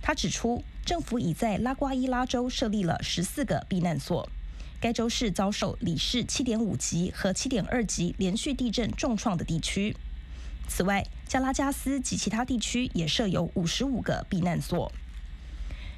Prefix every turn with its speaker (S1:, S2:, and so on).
S1: 他指出，政府已在拉瓜伊拉州设立了14个避难所。该州是遭受里氏7.5级和7.2级连续地震重创的地区。此外，加拉加斯及其他地区也设有55个避难所。